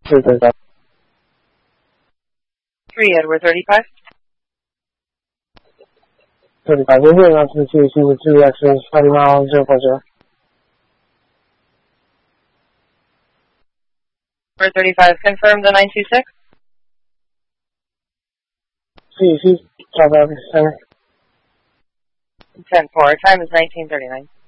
335. 3 Edward 35. 35. We're hearing out to the CAC with 2 X's, 40 miles, 040. 35, confirm the 926. CAC, South Africa Center. 10-4, time is 1939.